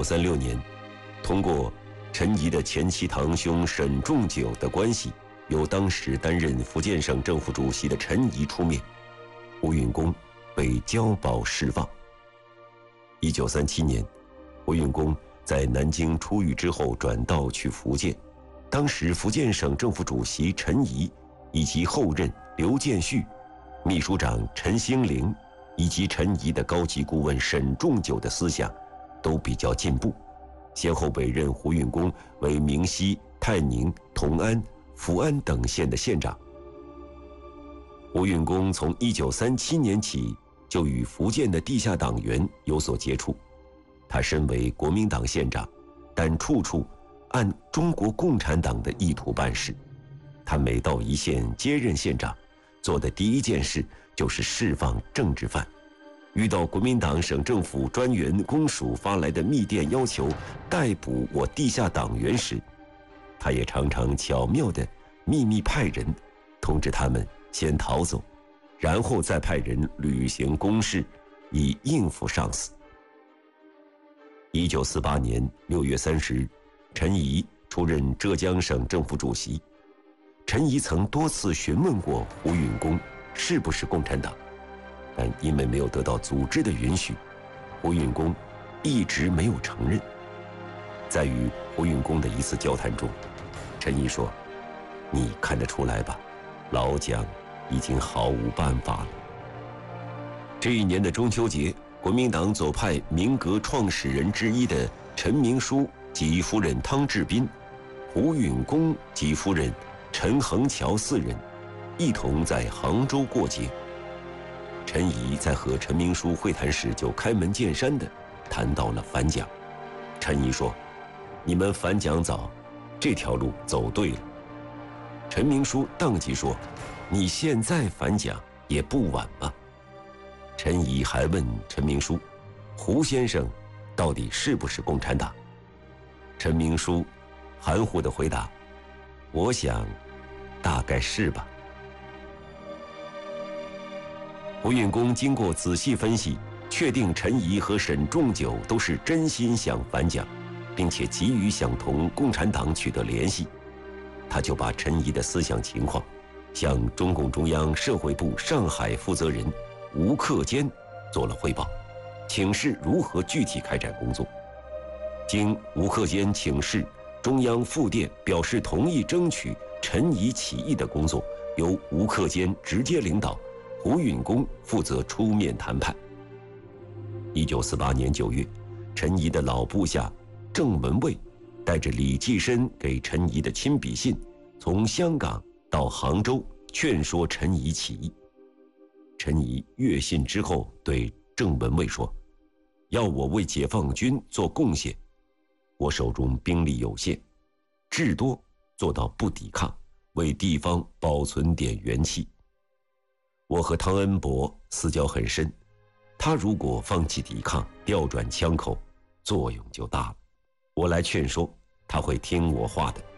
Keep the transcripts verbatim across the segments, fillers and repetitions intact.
三六年，通过陈仪的前妻堂兄沈仲九的关系，由当时担任福建省政府主席的陈仪出面，胡允恭被交保释放。一九三七年，胡允恭在南京出狱之后转道去福建，当时福建省政府主席陈仪以及后任刘建绪、秘书长陈兴龄以及陈仪的高级顾问沈仲九的思想都比较进步，先后委任胡允恭为明溪、泰宁、同安、福安等县的县长。胡允恭从一九三七年起就与福建的地下党员有所接触，他身为国民党县长，但处处按中国共产党的意图办事。他每到一县接任县长，做的第一件事就是释放政治犯。遇到国民党省政府专员公署发来的密电要求逮捕我地下党员时，他也常常巧妙地秘密派人通知他们先逃走，然后再派人履行公事，以应付上司。一九四八年六月三十日，陈仪出任浙江省政府主席。陈仪曾多次询问过胡允恭是不是共产党，但因为没有得到组织的允许，胡允恭一直没有承认。在与胡允恭的一次交谈中，陈仪说：“你看得出来吧，老蒋已经毫无办法了。”这一年的中秋节，国民党左派民革创始人之一的陈明书及夫人汤志斌、胡允恭及夫人陈恒桥四人一同在杭州过节。陈仪在和陈明书会谈时就开门见山地谈到了反蒋。陈仪说：“你们反蒋早，这条路走对了。”陈明书当即说：“你现在反蒋也不晚嘛。”陈仪还问陈明书：“胡先生到底是不是共产党？”陈明书含糊地回答：“我想大概是吧。”胡允恭经过仔细分析，确定陈仪和沈仲九都是真心想反蒋，并且急于想同共产党取得联系，他就把陈仪的思想情况向中共中央社会部上海负责人吴克坚做了汇报，请示如何具体开展工作。经吴克坚请示，中央复电表示同意争取陈仪起义的工作由吴克坚直接领导，胡允恭负责出面谈判。一九四八年九月，陈仪的老部下郑文蔚带着李济深给陈仪的亲笔信，从香港到杭州劝说陈仪起义。陈仪阅信之后对郑文蔚说：“要我为解放军做贡献，我手中兵力有限，至多做到不抵抗，为地方保存点元气。我和汤恩伯私交很深，他如果放弃抵抗，调转枪口，作用就大了。我来劝说，他会听我话的。”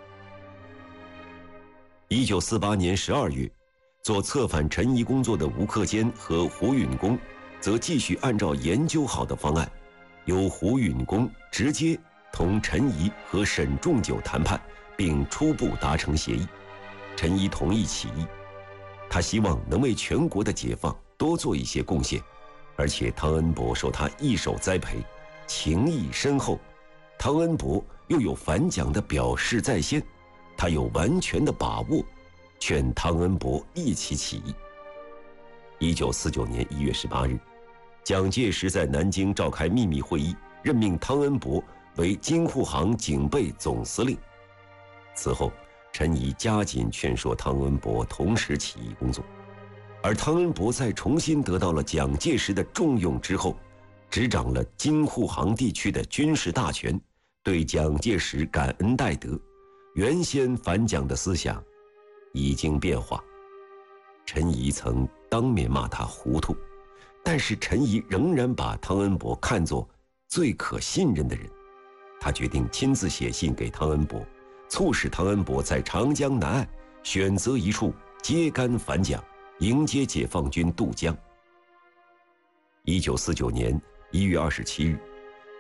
一九四八年十二月，做策反陈仪工作的吴克坚和胡允恭则继续按照研究好的方案，由胡允恭直接同陈仪和沈仲九谈判，并初步达成协议。陈仪同意起义，他希望能为全国的解放多做一些贡献，而且汤恩伯受他一手栽培，情谊深厚。汤恩伯又有反蒋的表示在先，他有完全的把握，劝汤恩伯一起起义。一九四九年一月十八日，蒋介石在南京召开秘密会议，任命汤恩伯为京沪杭警备总司令。此后，陈仪加紧劝说汤恩伯同时起义工作，而汤恩伯在重新得到了蒋介石的重用之后，执掌了京沪杭地区的军事大权，对蒋介石感恩戴德，原先反蒋的思想已经变化。陈仪曾当面骂他糊涂，但是陈仪仍然把汤恩伯看作最可信任的人。他决定亲自写信给汤恩伯，促使汤恩伯在长江南岸选择一处揭竿反蒋，迎接解放军渡江。一九四九年一月二十七日，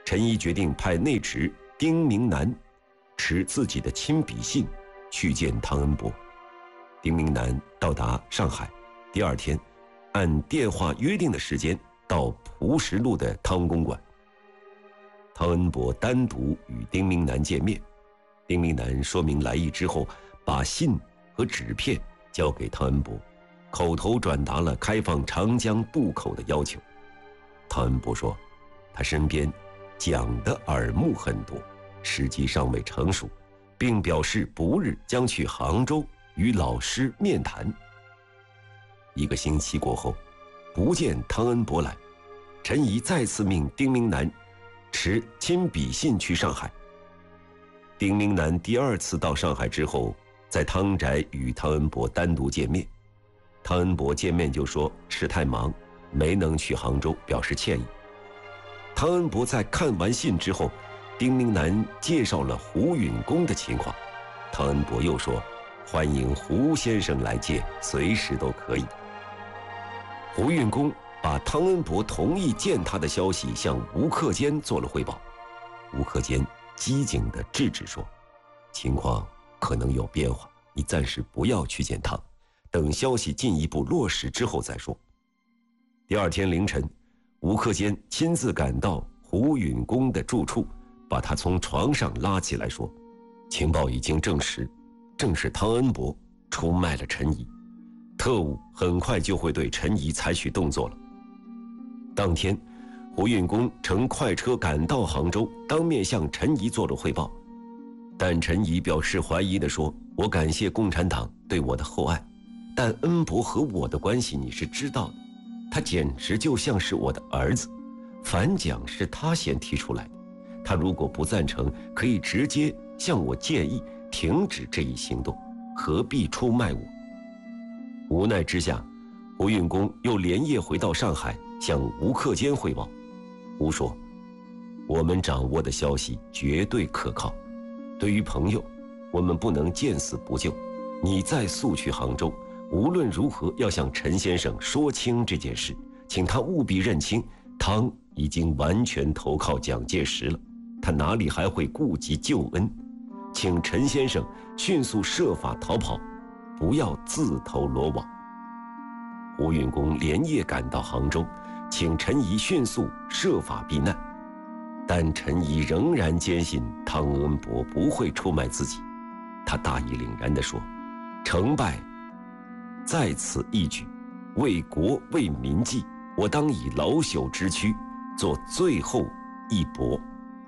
陈仪决定派内侄丁明南持自己的亲笔信去见汤恩伯。丁明南到达上海，第二天按电话约定的时间到蒲石路的汤公馆。汤恩伯单独与丁明南见面，丁明南说明来意之后，把信和纸片交给汤恩伯，口头转达了开放长江渡口的要求。汤恩伯说，他身边讲的耳目很多，时机尚未成熟，并表示不日将去杭州与老师面谈。一个星期过后，不见汤恩伯来，陈仪再次命丁明南持亲笔信去上海。丁明南第二次到上海之后，在汤宅与汤恩伯单独见面。汤恩伯见面就说事太忙，没能去杭州，表示歉意。汤恩伯在看完信之后，丁明南介绍了胡允恭的情况。汤恩伯又说，欢迎胡先生来见，随时都可以。胡允恭把汤恩伯同意见他的消息向吴克坚做了汇报。吴克坚机警地制止说，情况可能有变化，你暂时不要去见他，等消息进一步落实之后再说。第二天凌晨，吴克坚亲自赶到胡允恭的住处，把他从床上拉起来说，情报已经证实，正是汤恩伯出卖了陈仪，特务很快就会对陈仪采取动作了。当天，胡允恭乘快车赶到杭州，当面向陈仪做了汇报。但陈仪表示怀疑地说，我感谢共产党对我的厚爱，但恩伯和我的关系你是知道的，他简直就像是我的儿子，反蒋是他先提出来的，他如果不赞成，可以直接向我建议停止这一行动，何必出卖我？无奈之下，胡允恭又连夜回到上海，向吴克坚汇报。吴说，我们掌握的消息绝对可靠，对于朋友，我们不能见死不救，你再速去杭州，无论如何要向陈先生说清这件事，请他务必认清，汤已经完全投靠蒋介石了，他哪里还会顾及救恩？请陈先生迅速设法逃跑，不要自投罗网。胡允恭连夜赶到杭州，请陈仪迅速设法避难，但陈仪仍然坚信汤恩伯不会出卖自己。他大义凛然地说，成败在此一举，为国为民计，我当以老朽之躯做最后一搏。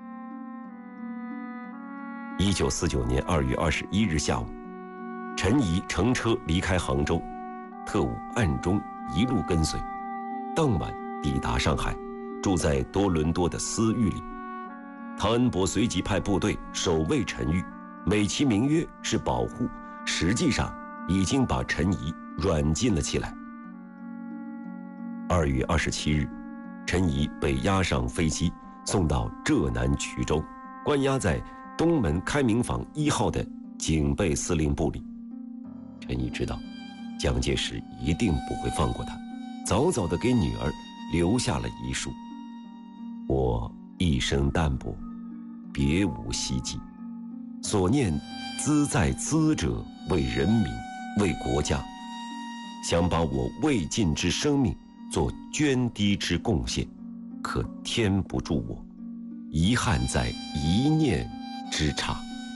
一九四九年二月二十一日下午，陈仪乘车离开杭州，特务暗中一路跟随，当晚抵达上海，住在多伦多的私寓里。汤恩伯随即派部队守卫陈寓，美其名曰是保护，实际上已经把陈仪软禁了起来。二月二十七日，陈仪被押上飞机，送到浙南衢州，关押在东门开明坊一号的警备司令部里。陈仪知道蒋介石一定不会放过他，早早地给女儿留下了遗书，我一生淡泊，别无希冀，所念兹在兹者为人民为国家，想把我未尽之生命做涓滴之贡献，可天不助我，遗憾在一念之差。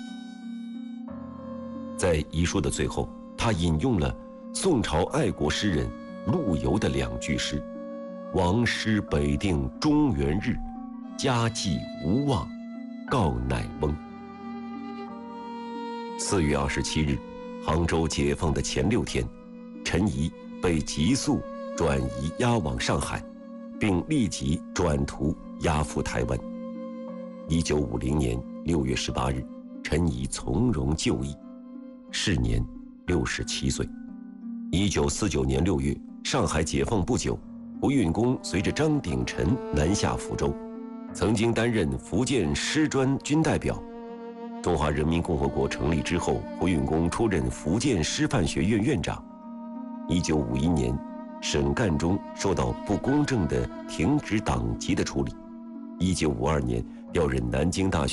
在遗书的最后，他引用了宋朝爱国诗人陆游的两句诗：王师北定中原日，家祭无忘告乃翁。四月二十七日，杭州解放的前六天，陈仪被急速转移押往上海，并立即转途押赴台湾。一九五零年六月十八日，陈仪从容就义，时年六十七岁。一九四九年六月，上海解放不久，胡允恭随着张鼎臣南下福州，曾经担任福建师专军代表。中华人民共和国成立之后，胡允恭出任福建师范学院院长。一九五一年，沈干中受到不公正的停职党籍的处理。一九五二年， 要任南京大学。